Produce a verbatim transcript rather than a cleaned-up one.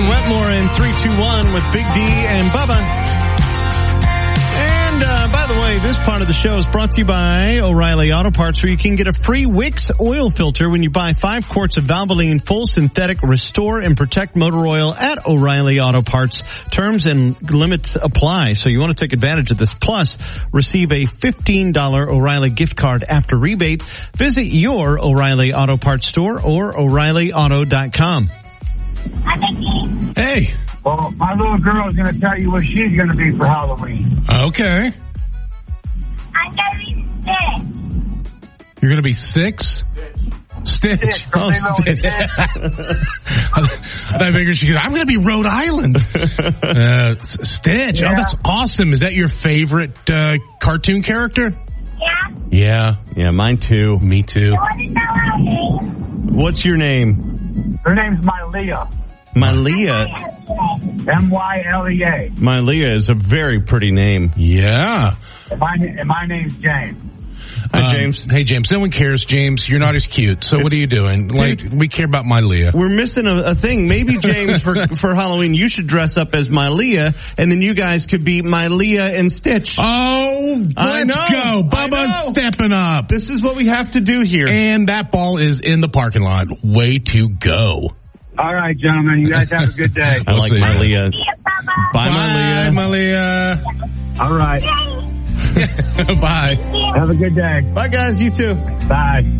Wetmore in three two one with Big D and Bubba. And uh, by the way, this part of the show is brought to you by O'Reilly Auto Parts, where you can get a free Wix oil filter when you buy five quarts of Valvoline Full Synthetic Restore and Protect Motor Oil at O'Reilly Auto Parts. Terms and limits apply, so you want to take advantage of this. Plus, receive a fifteen dollars O'Reilly gift card after rebate. Visit your O'Reilly Auto Parts store or O'Reilly Auto dot com. Hey. Well, my little girl is going to tell you what she's going to be for Halloween. Okay. I'm going to be six. You're going to be six? Stitch. Stitch. Oh, Stitch. I figured she goes, I'm going to be Rhode Island. uh, Stitch. Yeah. Oh, that's awesome. Is that your favorite uh, cartoon character? Yeah. Yeah. Yeah, mine too. Me too. You want to know her name? What's your name? Her name's Mylia. Mylia. M Y L E A. Mylia is a very pretty name. Yeah. And my, and my name's James. Hi, um, James. Hey, James. No one cares, James. You're not as cute. So It's, what are you doing? Like, dude, we care about Mylia. We're missing a, a thing. Maybe, James, for for Halloween, you should dress up as Mylia, and then you guys could be Mylia and Stitch. Oh, I let's know. go. Bubba's stepping up. This is what we have to do here. And that ball is in the parking lot. Way to go. All right, gentlemen. You guys have a good day. I like see. Mylia. Bye, Bye, Mylia. Mylia. All right. Bye. Have a good day. Bye, guys. You too. Bye.